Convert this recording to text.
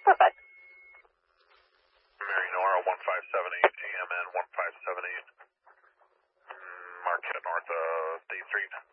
Perfect. Mary Nora, 1578, GMN 1578. Marquette North of State Street.